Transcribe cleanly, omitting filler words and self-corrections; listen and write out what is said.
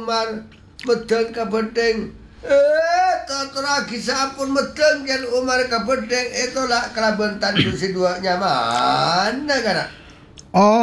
Umar medeng kabedeng. Lagi sampun medeng jan Umar kabedeng itu lah kelaban tadi si dua nyaman kan. Oh